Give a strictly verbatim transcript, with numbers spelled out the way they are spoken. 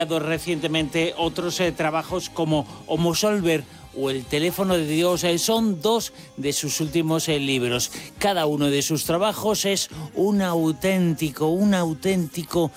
Recientemente otros eh, trabajos como Homo Solver o El teléfono de Dios eh, son dos de sus últimos eh, libros. Cada uno de sus trabajos es un auténtico, un auténtico